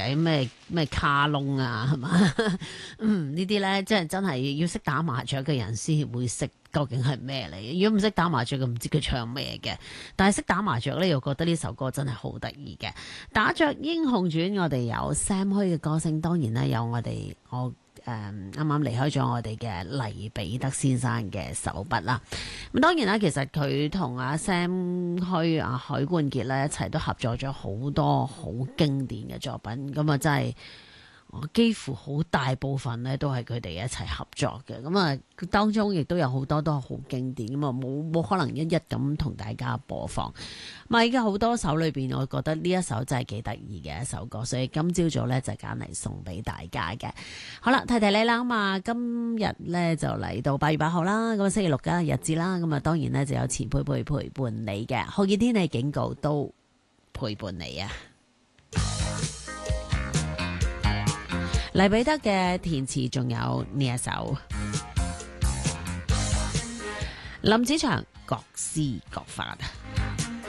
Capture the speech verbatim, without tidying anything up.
仔咩咩卡窿啊，係嘛？嗯，呢啲咧，即係真係要識打麻雀嘅人先會識究竟係咩嚟。如果唔識打麻雀嘅，唔知佢唱咩嘅。但係識打麻雀咧，又覺得呢首歌真係好得意嘅。打雀英雄傳，我哋有 Sam 虛嘅歌聲，當然咧有我哋我。誒啱啱離開咗我哋嘅黎彼得先生嘅手筆啦，咁當然啦，其實佢同阿 Sam 虛、阿許冠傑咧一齊都合作咗好多好經典嘅作品，咁啊真係我幾乎好大部分咧都係佢哋一齊合作嘅，咁啊當中亦都有好多都係好經典，咁啊冇冇可能一一咁同大家播放。咪而家好多首裏邊，我覺得呢一首真係幾得意嘅一首歌，所以今朝早咧就揀嚟送俾大家嘅。好啦，提提你啦，咁啊今日咧就嚟到八月八號啦，咁啊星期六嘅日子啦，咁啊當然咧就有前輩陪陪伴你嘅酷熱天氣警告都陪伴你啊。黎彼得嘅填詞仲有呢一首，林子祥各施各法。